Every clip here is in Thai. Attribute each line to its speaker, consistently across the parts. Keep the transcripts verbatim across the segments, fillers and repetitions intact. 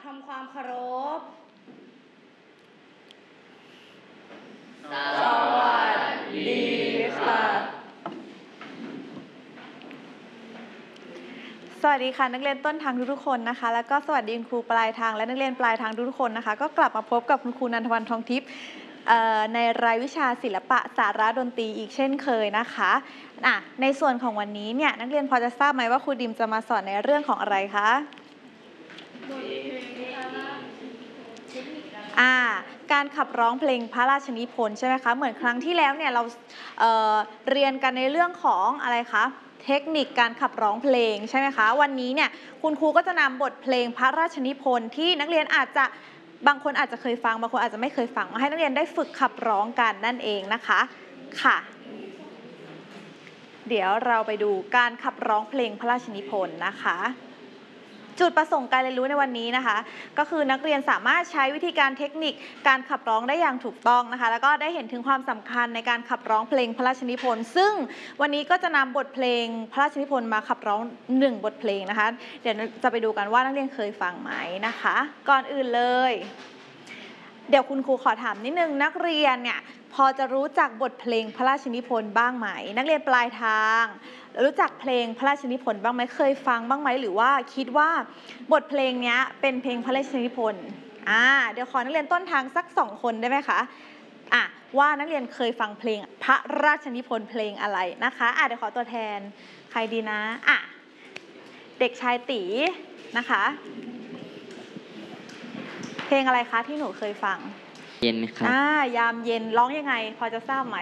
Speaker 1: ทำความเคารพ
Speaker 2: สวัสดีค่ะ
Speaker 3: สวัสดีค่ะนักเรียนต้นทางทุกๆคนนะคะแล้วก็สวัสดีคุณครูปลายทางและนักเรียนปลายทางทุกๆคนนะคะก็กลับมาพบกับคุณครูนันทวรรณทองทิพย์ในรายวิชาศิลปะสาระดนตรีอีกเช่นเคยนะคะอ่ะในส่วนของวันนี้เนี่ยนักเรียนพอจะทราบไหมว่าครูดิมจะมาสอนในเรื่องของอะไรคะอ่าการขับร้องเพลงพระราชนิพนธ์ใช่ไหมคะเหมือนครั้งที่แล้วเนี่ยเรา เ, เรียนกันในเรื่องของอะไรคะเทคนิคการขับร้องเพลงใช่ไหมคะวันนี้เนี่ยคุณครูก็จะนำบทเพลงพระราชนิพนธ์ที่นักเรียนอาจจะบางคนอาจจะเคยฟังบางคนอาจจะไม่เคยฟังมาให้นักเรียนได้ฝึกขับร้องกันนั่นเองนะคะค่ะเดี๋ยวเราไปดูการขับร้องเพลงพระราชนิพนธ์นะคะจุดประสงค์การเรียนรู้ในวันนี้นะคะก็คือนักเรียนสามารถใช้วิธีการเทคนิคการขับร้องได้อย่างถูกต้องนะคะแล้วก็ได้เห็นถึงความสำคัญในการขับร้องเพลงพระราชนิพนธ์ซึ่งวันนี้ก็จะนำบทเพลงพระราชนิพนธ์มาขับร้องหนึ่งบทเพลงนะคะเดี๋ยวจะไปดูกันว่านักเรียนเคยฟังไหมนะคะก่อนอื่นเลยเดี๋ยวคุณครูขอถามนิดนึงนักเรียนเนี่ยพอจะรู้จักบทเพลงพระราชนิพนธ์บ้างไหมนักเรียนปลายทางรู้จักเพลงพระราชนิพนธ์บ้างไหมเคยฟังบ้างไหมหรือว่าคิดว่าบทเพลงนี้เป็นเพลงพระราชนิพนธ์อ่าเดี๋ยวขอนักเรียนต้นทางสักสองคนได้ไหมคะอ่ะว่านักเรียนเคยฟังเพลงพระราชนิพนธ์เพลงอะไรนะคะอ่ะเดี๋ยวขอตัวแทนใครดีนะอ่ะเด็กชายตีนะคะเพลงอะไรคะที่หนูเคยฟัง
Speaker 2: เย็นครับ
Speaker 3: อ่ายามเย็นร้องยังไงพอจะทราบไหม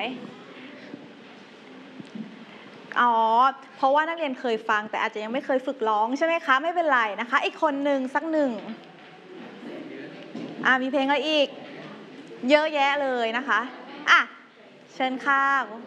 Speaker 3: อ๋อเพราะว่านักเรียนเคยฟังแต่อาจจะยังไม่เคยฝึกร้องใช่ไหมคะไม่เป็นไรนะคะอีกคนหนึ่งสักหนึ่งอ่ามีเพลงอะไรอีกเยอะแยะเลยนะคะอ่ะเชิญค่ะ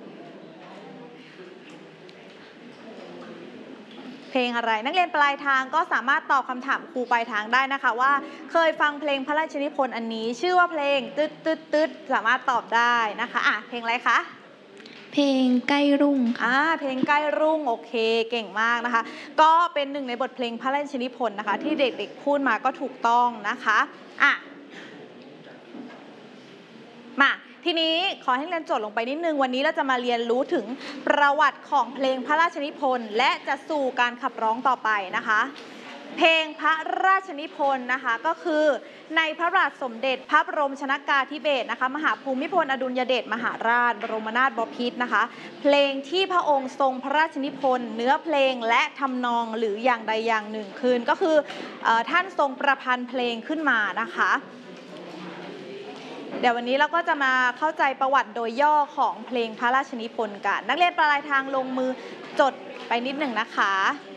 Speaker 3: เพลงอะไรนักเรียนปลายทางก็สามารถตอบคำถามครูปลายทางได้นะคะว่าเคยฟังเพลงพระราชนิพนธ์อันนี้ชื่อว่าเพลงตึ๊ดตึ๊ดตึ๊ดสามารถตอบได้นะคะอ่ะเพลงอะไรคะ
Speaker 4: เพลงใกล้รุ่ง
Speaker 3: อ่าเพลงใกล้รุ่งโอเคเก่งมากนะคะก็เป็นหนึ่งในบทเพลงพระราชนิพนธ์นะคะที่เด็กๆพูดมาก็ถูกต้องนะคะอ่ะมาทีนี้ขอให้เรียนโจทย์ลงไปนิดนึงวันนี้เราจะมาเรียนรู้ถึงประวัติของเพลงพระราชนิพนธ์และจะสู่การขับร้องต่อไปนะคะเพลงพระราชนิพนธ์นะคะก็คือในพระบาทสมเด็จพระบรมชนกาธิเบศรนะคะมหาภูมิพลอดุลยเดชมหาราชบรมนาถบพิตรนะคะเพลงที่พระองค์ทรงพระราชนิพนธ์เนื้อเพลงและทำนองหรืออย่างใดอย่างหนึ่งคืนก็คือท่านทรงประพันธ์เพลงขึ้นมานะคะเดี๋ยววันนี้เราก็จะมาเข้าใจประวัติโดยย่อของเพลงพระราชนิพนธ์กันนักเรียนปลายทางลงมือจดไปนิดหนึ่งนะคะ